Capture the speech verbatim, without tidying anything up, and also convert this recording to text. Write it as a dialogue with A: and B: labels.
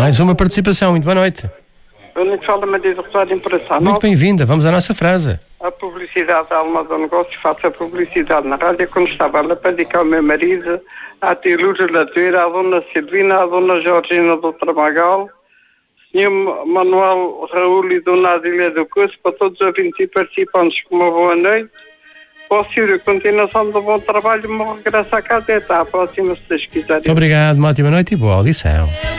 A: Mais uma participação, muito boa noite.
B: Eu não falo, mas diz o resultado de impressão.
A: Muito bem-vinda, vamos à nossa frase.
B: A publicidade da alma do negócio, faço a publicidade na rádio quando estava lá para dedicar ao meu marido, à tia Lúcia Lateira, à dona Silvina, à dona Georgina do Tramagal, senhor Manuel Raul e dona Adília do Curso, para todos os ouvintes e participantes, uma boa noite. Posso ir a continuação do bom trabalho, me regresso à casa e até à próxima, se vocês quiserem.
A: Muito obrigado, uma ótima noite e boa audição.